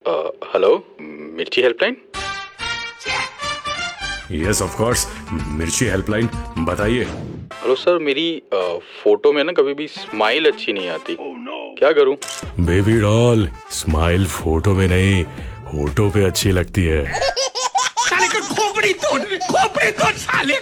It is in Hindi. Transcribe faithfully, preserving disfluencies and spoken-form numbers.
हेलो, मिर्ची हेल्पलाइन। यस ऑफ कोर्स, मिर्ची हेल्पलाइन, बताइए। हेलो सर, मेरी आ, फोटो में ना कभी भी स्माइल अच्छी नहीं आती। oh, no. क्या करूं? बेबी डॉल, स्माइल फोटो में नहीं, होठों पे अच्छी लगती है। साले का खोपड़ी तोड़ खोपड़ी तोड़ साले।